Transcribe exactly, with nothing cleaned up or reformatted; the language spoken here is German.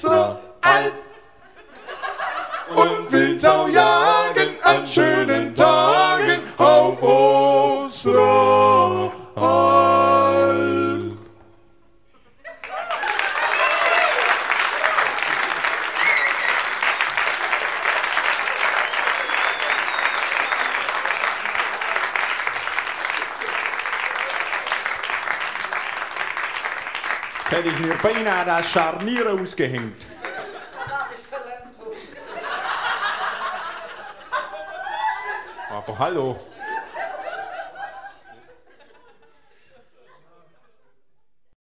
Alp und Wildsau jagen an schönen Tagen auf unserer Alp. Hätte ich mir beinahe das Scharnier ausgehängt. Aber hallo.